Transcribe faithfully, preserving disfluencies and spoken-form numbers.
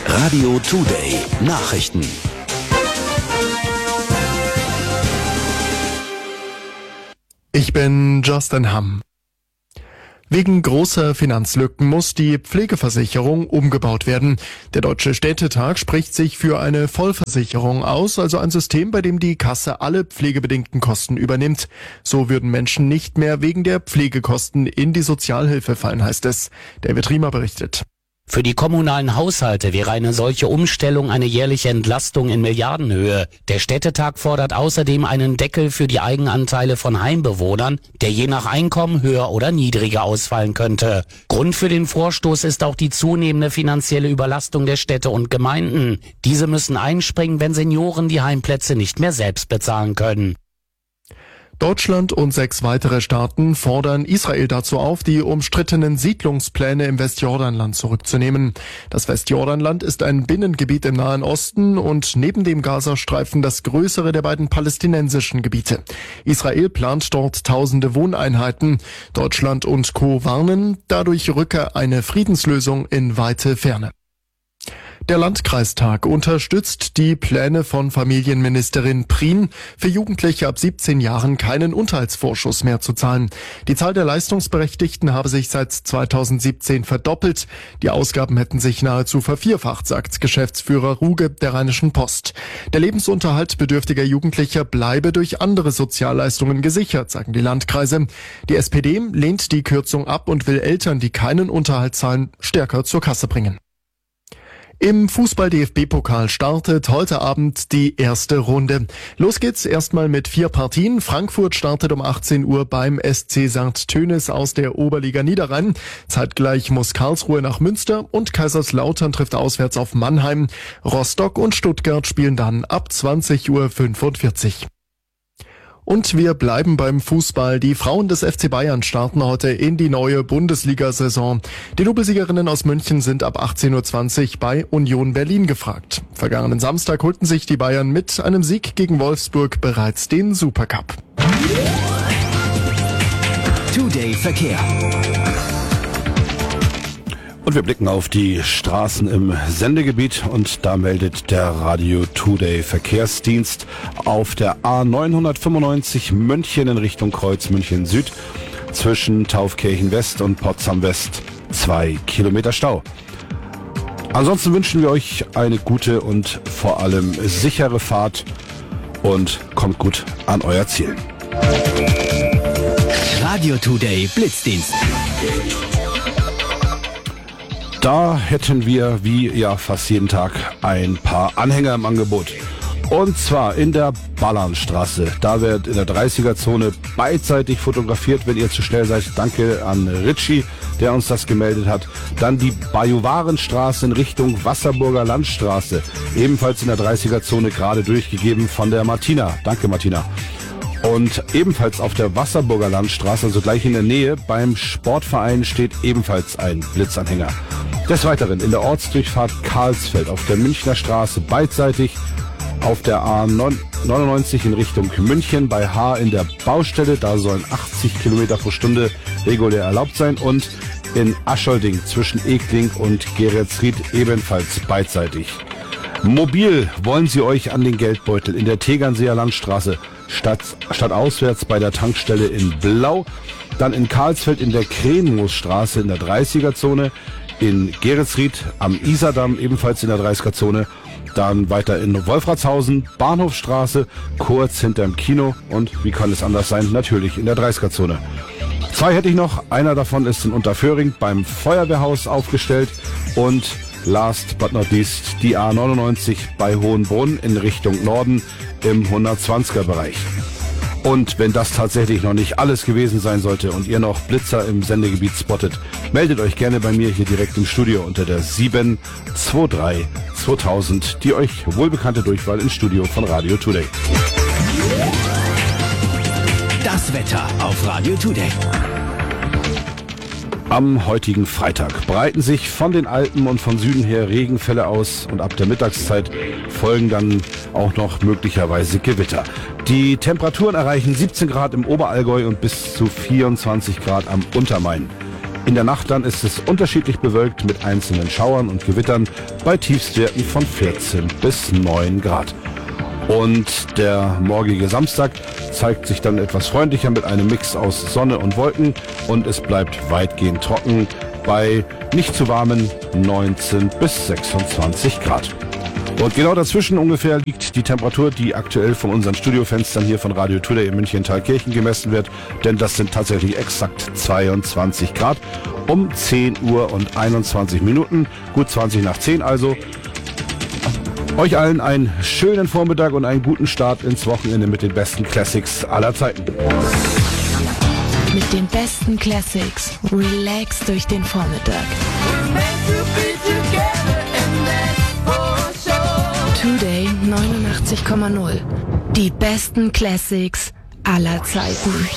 Radio Today Nachrichten. Ich bin Justin Hamm. Wegen großer Finanzlücken muss die Pflegeversicherung umgebaut werden. Der Deutsche Städtetag spricht sich für eine Vollversicherung aus, also ein System, bei dem die Kasse alle pflegebedingten Kosten übernimmt. So würden Menschen nicht mehr wegen der Pflegekosten in die Sozialhilfe fallen, heißt es. David Riemer berichtet. Für die kommunalen Haushalte wäre eine solche Umstellung eine jährliche Entlastung in Milliardenhöhe. Der Städtetag fordert außerdem einen Deckel für die Eigenanteile von Heimbewohnern, der je nach Einkommen höher oder niedriger ausfallen könnte. Grund für den Vorstoß ist auch die zunehmende finanzielle Überlastung der Städte und Gemeinden. Diese müssen einspringen, wenn Senioren die Heimplätze nicht mehr selbst bezahlen können. Deutschland und sechs weitere Staaten fordern Israel dazu auf, die umstrittenen Siedlungspläne im Westjordanland zurückzunehmen. Das Westjordanland ist ein Binnengebiet im Nahen Osten und neben dem Gazastreifen das größere der beiden palästinensischen Gebiete. Israel plant dort tausende Wohneinheiten. Deutschland und Co. warnen, dadurch rücke eine Friedenslösung in weite Ferne. Der Landkreistag unterstützt die Pläne von Familienministerin Prien, für Jugendliche ab siebzehn Jahren keinen Unterhaltsvorschuss mehr zu zahlen. Die Zahl der Leistungsberechtigten habe sich seit zweitausendsiebzehn verdoppelt. Die Ausgaben hätten sich nahezu vervierfacht, sagt Geschäftsführer Ruge der Rheinischen Post. Der Lebensunterhalt bedürftiger Jugendlicher bleibe durch andere Sozialleistungen gesichert, sagen die Landkreise. Die S P D lehnt die Kürzung ab und will Eltern, die keinen Unterhalt zahlen, stärker zur Kasse bringen. Im Fußball-D F B-Pokal startet heute Abend die erste Runde. Los geht's erstmal mit vier Partien. Frankfurt startet um achtzehn Uhr beim S C Sankt Tönis aus der Oberliga Niederrhein. Zeitgleich muss Karlsruhe nach Münster und Kaiserslautern trifft auswärts auf Mannheim. Rostock und Stuttgart spielen dann ab zwanzig Uhr fünfundvierzig. Und wir bleiben beim Fußball. Die Frauen des F C Bayern starten heute in die neue Bundesliga-Saison. Die Doublesiegerinnen aus München sind ab achtzehn Uhr zwanzig bei Union Berlin gefragt. Vergangenen Samstag holten sich die Bayern mit einem Sieg gegen Wolfsburg bereits den Supercup. Today Verkehr. Und wir blicken auf die Straßen im Sendegebiet und da meldet der Radio Today Verkehrsdienst auf der A neunhundertfünfundneunzig München in Richtung Kreuz München Süd zwischen Taufkirchen West und Potsdam West zwei Kilometer Stau. Ansonsten wünschen wir euch eine gute und vor allem sichere Fahrt und kommt gut an euer Ziel. Radio Today Blitzdienst. Da hätten wir, wie ja fast jeden Tag, ein paar Anhänger im Angebot. Und zwar in der Ballernstraße. Da wird in der dreißiger-Zone beidseitig fotografiert, wenn ihr zu schnell seid. Danke an Ritchie, der uns das gemeldet hat. Dann die Bajuwarenstraße in Richtung Wasserburger Landstraße. Ebenfalls in der dreißiger-Zone gerade durchgegeben von der Martina. Danke, Martina. Und ebenfalls auf der Wasserburger Landstraße, also gleich in der Nähe, beim Sportverein steht ebenfalls ein Blitzanhänger. Des Weiteren in der Ortsdurchfahrt Karlsfeld auf der Münchner Straße beidseitig, auf der A neunundneunzig in Richtung München bei H in der Baustelle, da sollen achtzig Kilometer pro Stunde regulär erlaubt sein, und in Aschelding zwischen Ekling und Geretsried ebenfalls beidseitig. Mobil wollen sie euch an den Geldbeutel in der Tegernseer Landstraße, statt, statt auswärts bei der Tankstelle in Blau, dann in Karlsfeld in der Krenmoosstraße in der dreißiger-Zone, in Geretsried am Isardamm ebenfalls in der dreißiger-Zone, dann weiter in Wolfratshausen, Bahnhofstraße, kurz hinterm Kino und wie kann es anders sein, natürlich in der dreißiger-Zone. Zwei hätte ich noch, einer davon ist in Unterföhring beim Feuerwehrhaus aufgestellt und last but not least die A neunundneunzig bei Hohenbrunn in Richtung Norden im hundertzwanziger Bereich. Und wenn das tatsächlich noch nicht alles gewesen sein sollte und ihr noch Blitzer im Sendegebiet spottet, meldet euch gerne bei mir hier direkt im Studio unter der sieben zwei drei zweitausend, die euch wohlbekannte Durchwahl ins Studio von Radio Today. Das Wetter auf Radio Today. Am heutigen Freitag breiten sich von den Alpen und von Süden her Regenfälle aus und ab der Mittagszeit folgen dann auch noch möglicherweise Gewitter. Die Temperaturen erreichen siebzehn Grad im Oberallgäu und bis zu vierundzwanzig Grad am Untermain. In der Nacht dann ist es unterschiedlich bewölkt mit einzelnen Schauern und Gewittern bei Tiefstwerten von vierzehn bis neun Grad. Und der morgige Samstag zeigt sich dann etwas freundlicher mit einem Mix aus Sonne und Wolken und es bleibt weitgehend trocken bei nicht zu warmen neunzehn bis sechsundzwanzig Grad. Und genau dazwischen ungefähr liegt die Temperatur, die aktuell von unseren Studiofenstern hier von Radio Today in München-Thalkirchen gemessen wird, denn das sind tatsächlich exakt zweiundzwanzig Grad um zehn Uhr und einundzwanzig Minuten, gut zwanzig nach zehn also. Euch allen einen schönen Vormittag und einen guten Start ins Wochenende mit den besten Classics aller Zeiten. Mit den besten Classics relax durch den Vormittag. Today neunundachtzig Komma null. Die besten Classics aller Zeiten.